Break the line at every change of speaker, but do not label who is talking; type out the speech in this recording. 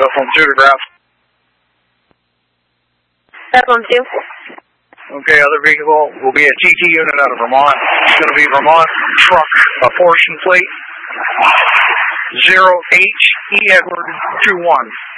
cell phone 2 to ground.
Cell phone 2.
Okay, other vehicle will be a TT unit out of Vermont. It's going to be Vermont truck, a portion plate, 0H E Edward 21.